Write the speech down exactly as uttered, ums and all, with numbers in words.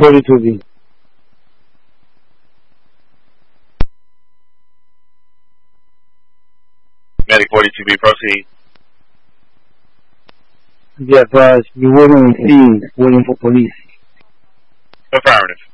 forty-two B. Medic forty-two B, proceed. Be advised, you were on the scene waiting for police. Affirmative.